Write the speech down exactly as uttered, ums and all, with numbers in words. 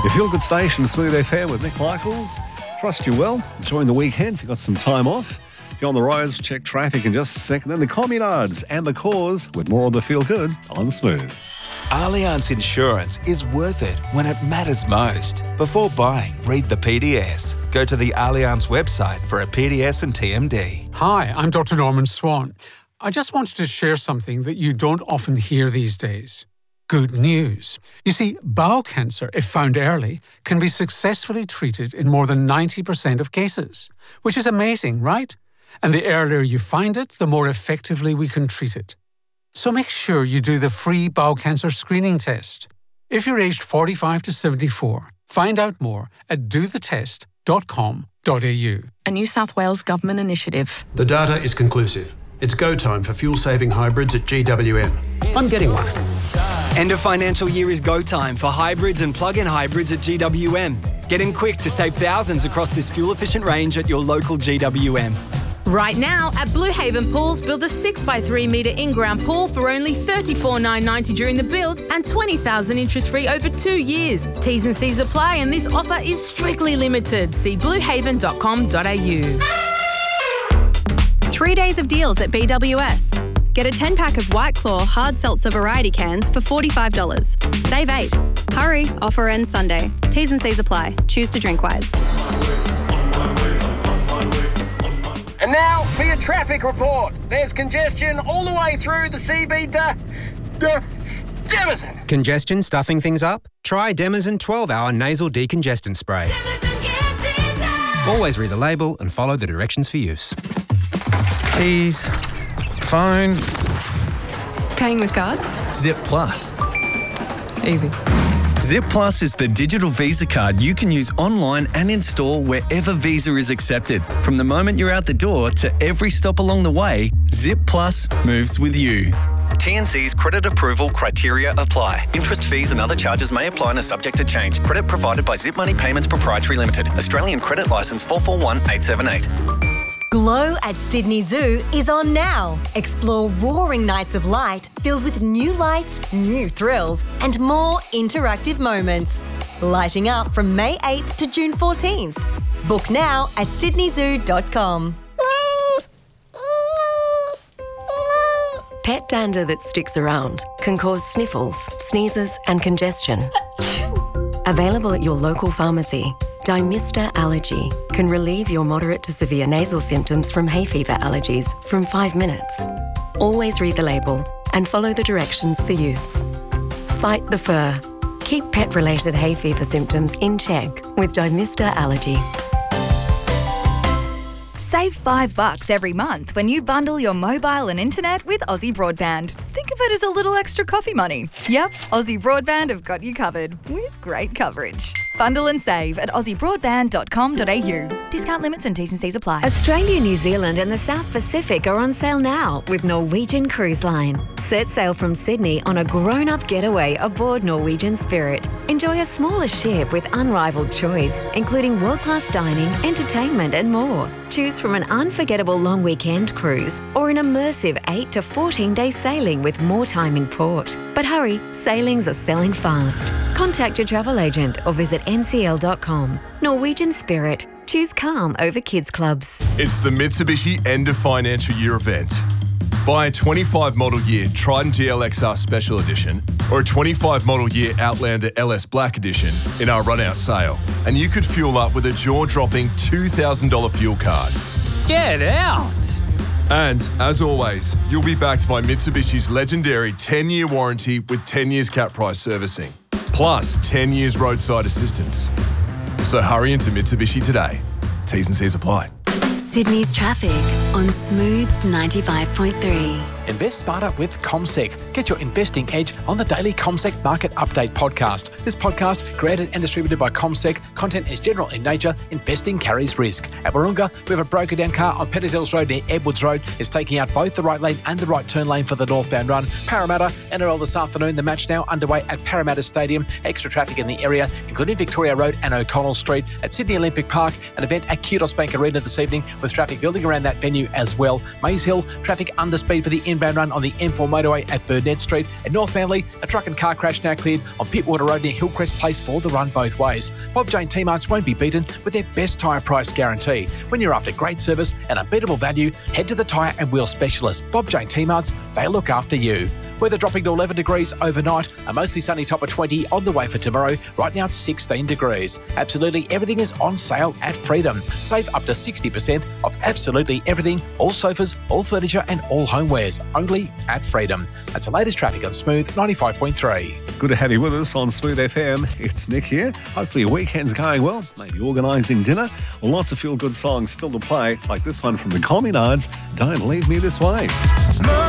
Your feel-good station, Smooth F M with Nick Michaels. Trust you're well. Enjoying the weekend if you've got some time off. If you're on the roads, check traffic in just a second. Then the Communards and the Cause with more of the feel-good on Smooth. Allianz Insurance is worth it when it matters most. Before buying, read the P D S. Go to the Allianz website for a P D S and T M D. Hi, I'm Doctor Norman Swan. I just wanted to share something that you don't often hear these days. Good news. You see, bowel cancer, if found early, can be successfully treated in more than ninety percent of cases, which is amazing, right? And the earlier you find it, the more effectively we can treat it. So make sure you do the free bowel cancer screening test. If you're aged forty-five to seventy-four, find out more at do the test dot com dot a u. A New South Wales government initiative. The data is conclusive. It's go time for fuel-saving hybrids at G W M. I'm getting one. End of financial year is go time for hybrids and plug-in hybrids at G W M. Get in quick to save thousands across this fuel-efficient range at your local G W M. Right now, at Blue Haven Pools, build a six by three metre in-ground pool for only thirty-four thousand nine hundred ninety dollars during the build and twenty thousand dollars interest-free over two years. T's and C's apply and this offer is strictly limited. See blue haven dot com dot a u. Three days of deals at B W S. Get a ten-pack of White Claw hard seltzer variety cans for forty-five dollars. Save eight. Hurry, offer ends Sunday. T's and C's apply. Choose to drink wise. And now for your traffic report. There's congestion all the way through the C B D. D- Demazin. Congestion stuffing things up? Try Demazin twelve hour nasal decongestant spray. Always read the label and follow the directions for use. Keys, phone. Paying with card? Zip Plus. Easy. Zip Plus is the digital Visa card you can use online and in-store wherever Visa is accepted. From the moment you're out the door to every stop along the way, Zip Plus moves with you. T and C's credit approval criteria apply. Interest, fees and other charges may apply and are subject to change. Credit provided by Zip Money Payments Proprietary Limited. Australian Credit Licence four four one eight seven eight. Glow at Sydney Zoo is on now. Explore roaring nights of light filled with new lights, new thrills, and more interactive moments. Lighting up from May eighth to June fourteenth. Book now at sydney zoo dot com. Pet dander that sticks around can cause sniffles, sneezes, and congestion. Available at your local pharmacy, Dymista Allergy can relieve your moderate to severe nasal symptoms from hay fever allergies from five minutes. Always read the label and follow the directions for use. Fight the fur. Keep pet-related hay fever symptoms in check with Dymista Allergy. Save five bucks every month when you bundle your mobile and internet with Aussie Broadband. Think of it as a little extra coffee money. Yep, Aussie Broadband have got you covered with great coverage. Bundle and save at aussie broadband dot com dot a u. Discount limits and T's and C's apply. Australia, New Zealand and the South Pacific are on sale now with Norwegian Cruise Line. Set sail from Sydney on a grown-up getaway aboard Norwegian Spirit. Enjoy a smaller ship with unrivaled choice, including world-class dining, entertainment and more. Choose from an unforgettable long weekend cruise or an immersive eight to fourteen day sailing with more time in port. But hurry, sailings are selling fast. Contact your travel agent or visit n c l dot com. Norwegian Spirit. Choose calm over kids clubs. It's the Mitsubishi end of financial year event. Buy a twenty-five model year Triton G L X R Special Edition or a twenty-five model year Outlander L S Black Edition in our run-out sale, and you could fuel up with a jaw-dropping two thousand dollars fuel card. Get out! And, as always, you'll be backed by Mitsubishi's legendary ten year warranty with ten years cap price servicing, plus ten years roadside assistance. So hurry into Mitsubishi today. T's and C's apply. Sydney's traffic on Smooth ninety-five point three. Invest smarter with CommSec. Get your investing edge on the daily CommSec Market Update podcast. This podcast, created and distributed by CommSec, content is general in nature, investing carries risk. At Warunga, we have a broken down car on Pettit Road near Edwards Road. It's taking out both the right lane and the right turn lane for the northbound run. Parramatta, N R L this afternoon. The match now underway at Parramatta Stadium. Extra traffic in the area, including Victoria Road and O'Connell Street. At Sydney Olympic Park, an event at Kudos Bank Arena this evening with with traffic building around that venue as well. Maze Hill, traffic under speed for the inbound run on the M four motorway at Burnett Street. And North Manly, a truck and car crash now cleared on Pittwater Road near Hillcrest Place for the run both ways. Bob Jane T-Marts won't be beaten with their best tyre price guarantee. When you're after great service and unbeatable value, head to the tyre and wheel specialist. Bob Jane T-Marts, they look after you. Weather dropping to eleven degrees overnight, a mostly sunny top of twenty on the way for tomorrow. Right now it's sixteen degrees. Absolutely everything is on sale at Freedom. Save up to sixty percent off absolutely everything, all sofas, all furniture and all homewares, only at Freedom. That's the latest traffic on Smooth ninety-five point three. Good to have you with us on Smooth F M. It's Nick here. Hopefully your weekend's going well. Maybe organising dinner. Lots of feel-good songs still to play, like this one from the Communards, Don't Leave Me This Way.